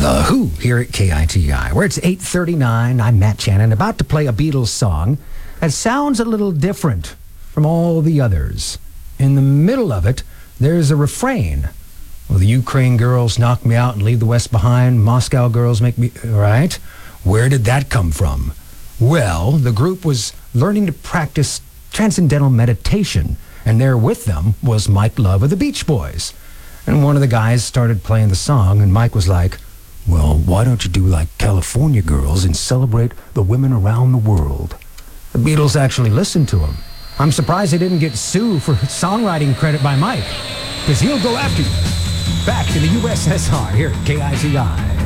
The Who here at KITI, where it's 8:39. I'm Matt Shannon, about to play a Beatles song that sounds a little different from all the others. In the middle of it, there's a refrain. Well, the Ukraine girls knock me out and leave the West behind. Moscow girls make me... Right? Where did that come from? Well, the group was learning to practice transcendental meditation, and there with them was Mike Love of the Beach Boys. And one of the guys started playing the song, and Mike was like, well, why don't you do like California girls and celebrate the women around the world? The Beatles actually listened to him. I'm surprised they didn't get sued for songwriting credit by Mike, because he'll go after you. Back to the USSR here at KITI.